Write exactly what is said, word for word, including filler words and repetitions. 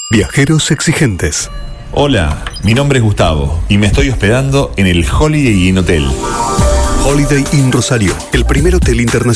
Viajeros exigentes. Hola, mi nombre es Gustavo y me estoy hospedando en el Holiday Inn Hotel. Holiday Inn Rosario, el primer hotel internacional